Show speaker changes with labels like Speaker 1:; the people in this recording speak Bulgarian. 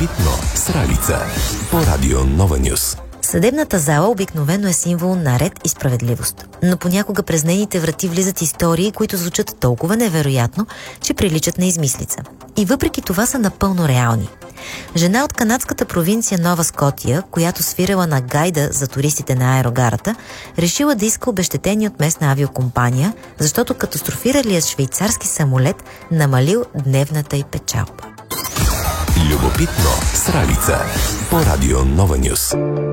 Speaker 1: Любопитно с Ралица по Радио Нова Нюс.
Speaker 2: Съдебната зала обикновено е символ на ред и справедливост, но понякога през нейните врати влизат истории, които звучат толкова невероятно, че приличат на измислица. И въпреки това са напълно реални. Жена от канадската провинция Нова Скотия, която свирала на гайда за туристите на аерогарата, решила да иска обезщетение от местна авиокомпания, защото катастрофиралият швейцарски самолет намалил дневната й печалба.
Speaker 1: Любопитно с Ралица по Радио Нова Нюс.